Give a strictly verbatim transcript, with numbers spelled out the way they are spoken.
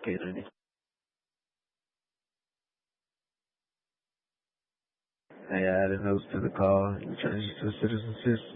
Kennedy. I added notes to the call and change to a citizen assist.